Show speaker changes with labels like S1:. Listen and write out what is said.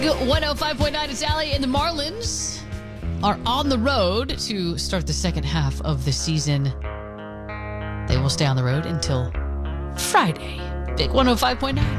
S1: 105.9 is Allie, and the Marlins are on the road to start the second half of the season. They will stay on the road until Friday. Big 105.9.